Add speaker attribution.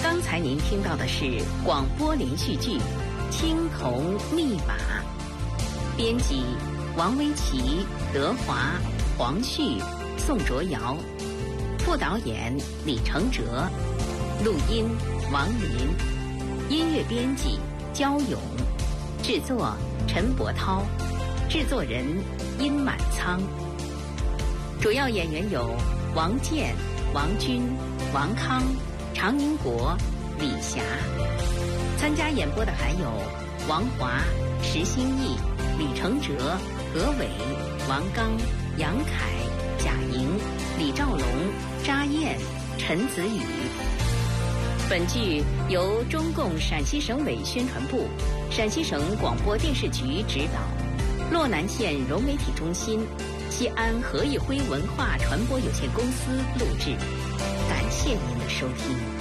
Speaker 1: 刚才您听到的是广播连续剧《青铜密码》，编辑王维琪、德华、黄旭、宋卓瑶，副导演李承哲，录音王林，音乐编辑焦勇，制作陈伯涛，制作人殷满仓。主要演员有王健、王军、王康、常英国、李霞。参加演播的还有王华、石兴义、李承哲、何伟、王刚、杨凯、贾莹、李兆龙、查燕、陈子宇。本剧由中共陕西省委宣传部、陕西省广播电视局指导，洛南县融媒体中心、西安何以辉文化传播有限公司录制。感谢您的收听。